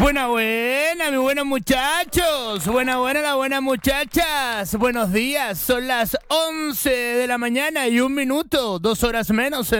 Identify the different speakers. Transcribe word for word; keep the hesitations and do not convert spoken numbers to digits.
Speaker 1: Buena, buena, mi buenos muchachos. Buena, buena, las buenas muchachas. Buenos días. Son las once de la mañana y un minuto, dos horas menos.